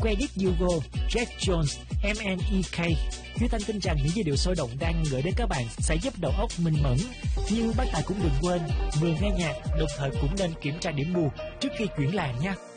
Credit Hugo, Jack Jones, MNEK. Duy Thanh tin rằng những giai điệu sôi động đang gửi đến các bạn sẽ giúp đầu óc minh mẫn. Nhưng bác Tài cũng đừng quên vừa nghe nhạc, đồng thời cũng nên kiểm tra điểm mù trước khi chuyển làn nha.